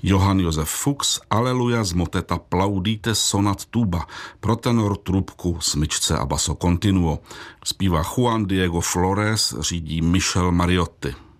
Johann Josef Fuchs, Aleluja z moteta Plaudite sonat tuba, pro tenor, trubku, smyčce a basso continuo. Zpívá Juan Diego Flores, řídí Michel Mariotti.